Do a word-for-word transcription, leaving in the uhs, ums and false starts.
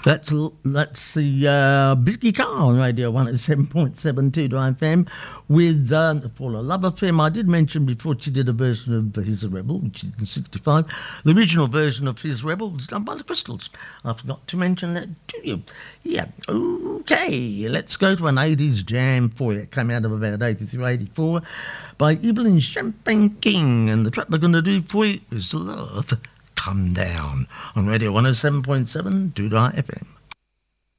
That's that's the uh, Bisky Car on Radio one oh seven point seven two to F M with um, For a Love Affair. I did mention before she did a version of He's a Rebel, which she did in sixty-five. The original version of He's a Rebel was done by the Crystals. I forgot to mention that to you. Yeah, okay, let's go to an eighties jam for you. It came out of about eighty-three, eighty-four by Evelyn Champagne King. And the track we're going to do for you is Love Come Down on Radio one oh seven point seven Doodah F M.